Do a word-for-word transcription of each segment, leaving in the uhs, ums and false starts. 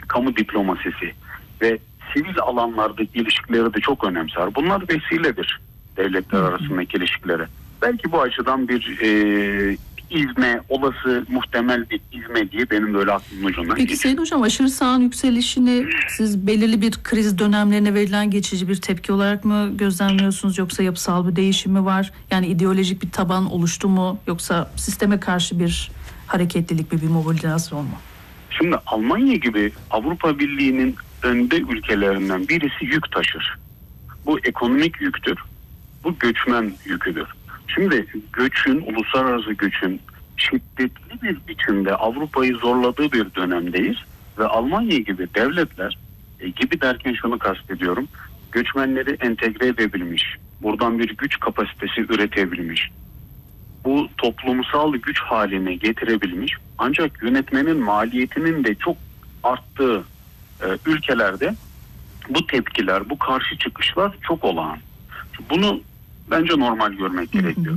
kamu diplomasisi ve sivil alanlardaki ilişkileri de çok önemser. Bunlar vesiledir devletler arasındaki ilişkilere. Belki bu açıdan bir e, izme, olası muhtemel bir izme diye benim böyle aklımın ucundan Peki geçiyor. Sayın Hocam, aşırı sağın yükselişini siz belirli bir kriz dönemlerine verilen geçici bir tepki olarak mı gözlemliyorsunuz, yoksa yapısal bir değişim mi var? Yani ideolojik bir taban oluştu mu, yoksa sisteme karşı bir hareketlilik mi, bir mobilizasyon mu? Şimdi Almanya gibi Avrupa Birliği'nin önde ülkelerinden birisi yük taşır. Bu ekonomik yüktür. Bu göçmen yüküdür. Şimdi göçün, uluslararası göçün şiddetli bir biçimde Avrupa'yı zorladığı bir dönemdeyiz ve Almanya gibi devletler e, gibi derken şunu kastediyorum, göçmenleri entegre edebilmiş, buradan bir güç kapasitesi üretebilmiş, bu toplumsal güç haline getirebilmiş, ancak yönetmenin maliyetinin de çok arttığı e, ülkelerde bu tepkiler, bu karşı çıkışlar çok olağan. Bunu bence normal görmek gerekiyor.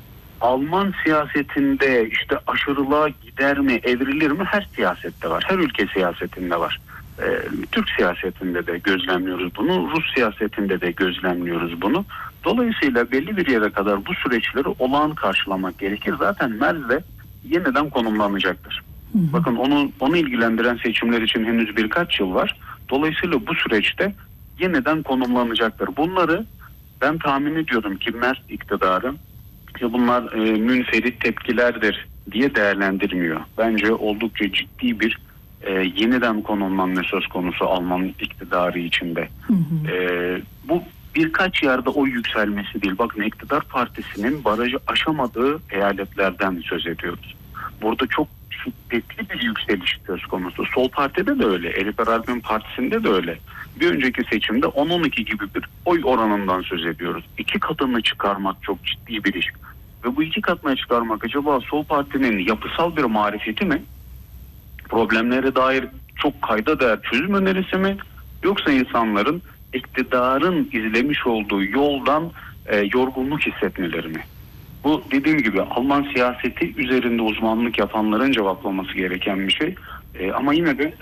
Alman siyasetinde işte aşırılığa gider mi, evrilir mi? Her siyasette var. Her ülke siyasetinde var. Ee, Türk siyasetinde de gözlemliyoruz bunu. Rus siyasetinde de gözlemliyoruz bunu. Dolayısıyla belli bir yere kadar bu süreçleri olağan karşılamak gerekir. Zaten Merz de yeniden konumlanacaktır. Hı hı. Bakın onu onu ilgilendiren seçimler için henüz birkaç yıl var. Dolayısıyla bu süreçte yeniden konumlanacaktır. Bunları ben tahmin ediyorum ki Merz iktidarı ki bunlar e, münferit tepkilerdir diye değerlendirmiyor. Bence oldukça ciddi bir e, yeniden konumlanma söz konusu Alman iktidarı içinde. Hı hı. E, bu birkaç yerde o yükselmesi değil. Bakın, iktidar partisinin barajı aşamadığı eyaletlerden söz ediyoruz. Burada çok şiddetli bir yükseliş söz konusu. Sol partide de öyle. Elif Eralp'in partisinde de öyle. Bir önceki seçimde on on iki gibi bir oy oranından söz ediyoruz. İki katını çıkarmak çok ciddi bir iş. Ve bu iki katına çıkarmak acaba Sol Parti'nin yapısal bir marifeti mi? Problemlere dair çok kayda değer çözüm önerisi mi? Yoksa insanların iktidarın izlemiş olduğu yoldan e, yorgunluk hissetmeleri mi? Bu dediğim gibi Alman siyaseti üzerinde uzmanlık yapanların cevaplaması gereken bir şey. E, ama yine de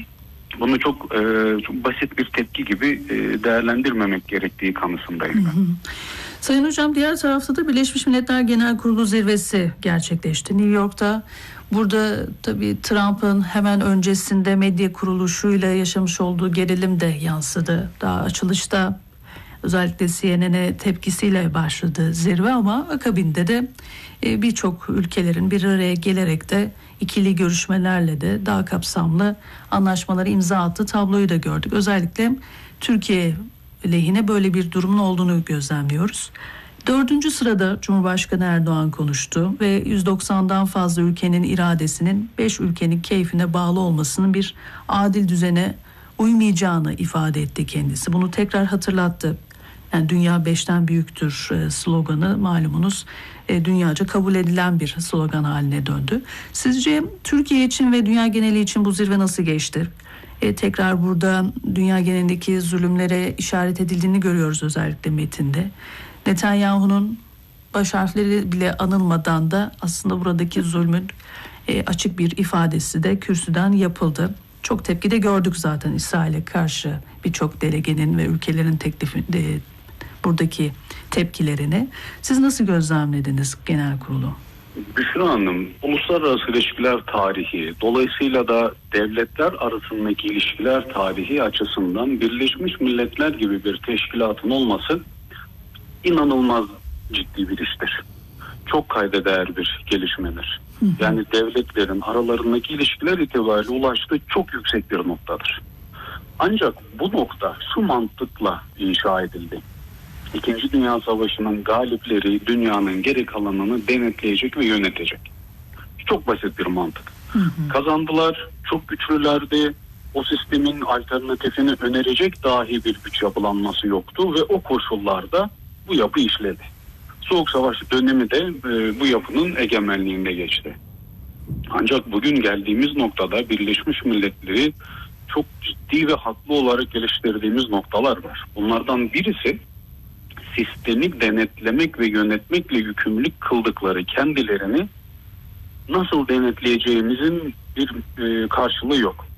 bunu çok, e, çok basit bir tepki gibi e, değerlendirmemek gerektiği kanısındayım ben. Hı hı. Sayın Hocam, diğer tarafta da Birleşmiş Milletler Genel Kurulu zirvesi gerçekleşti New York'ta. Burada tabii Trump'ın hemen öncesinde medya kuruluşuyla yaşamış olduğu gerilim de yansıdı. Daha açılışta özellikle C N N'e tepkisiyle başladı zirve, ama akabinde de birçok ülkelerin bir araya gelerek de ikili görüşmelerle de daha kapsamlı anlaşmaları imza attığı tabloyu da gördük. Özellikle Türkiye lehine böyle bir durumun olduğunu gözlemliyoruz. Dördüncü sırada Cumhurbaşkanı Erdoğan konuştu ve yüz doksandan fazla ülkenin iradesinin beş ülkenin keyfine bağlı olmasının bir adil düzene uymayacağını ifade etti kendisi. Bunu tekrar hatırlattı. Yani dünya beşten büyüktür sloganı malumunuz dünyaca kabul edilen bir slogan haline döndü. Sizce Türkiye için ve dünya geneli için bu zirve nasıl geçti? E, tekrar burada dünya genelindeki zulümlere işaret edildiğini görüyoruz özellikle metinde. Netanyahu'nun baş harfleri bile anılmadan da aslında buradaki zulmün e, açık bir ifadesi de kürsüden yapıldı. Çok tepki de gördük zaten İsrail'e karşı birçok delegenin ve ülkelerin teklifi de, buradaki tepkilerini. Siz nasıl gözlemlediniz genel kurulu? Büşra Hanım, uluslararası ilişkiler tarihi, dolayısıyla da devletler arasındaki ilişkiler tarihi açısından Birleşmiş Milletler gibi bir teşkilatın olması inanılmaz ciddi bir iştir. Çok kayda değer bir gelişmedir. Hı hı. Yani devletlerin aralarındaki ilişkiler itibariyle ulaştığı çok yüksek bir noktadır. Ancak bu nokta şu mantıkla inşa edildi. İkinci Dünya Savaşı'nın galipleri dünyanın geri kalanını denetleyecek ve yönetecek. Çok basit bir mantık. Hı hı. Kazandılar, çok güçlülerdi. O sistemin alternatifini önerecek dahi bir güç yapılanması yoktu ve o koşullarda bu yapı işledi. Soğuk Savaş dönemi de e, bu yapının egemenliğinde geçti. Ancak bugün geldiğimiz noktada Birleşmiş Milletleri çok ciddi ve haklı olarak geliştirdiğimiz noktalar var. Bunlardan birisi sistemik denetlemek ve yönetmekle yükümlülük kıldıkları kendilerini nasıl denetleyeceğimizin bir e, karşılığı yok.